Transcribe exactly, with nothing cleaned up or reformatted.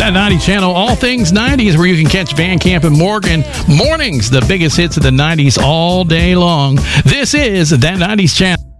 That nineties channel, all things nineties, where you can catch Van Camp and Morgan mornings, the biggest hits of the nineties all day long. This is That nineties channel.